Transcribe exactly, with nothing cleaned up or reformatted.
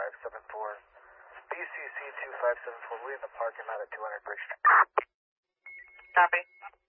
five seven four. B C C two five seven four, we're in the parking lot at two hundred Bridge Street. Copy.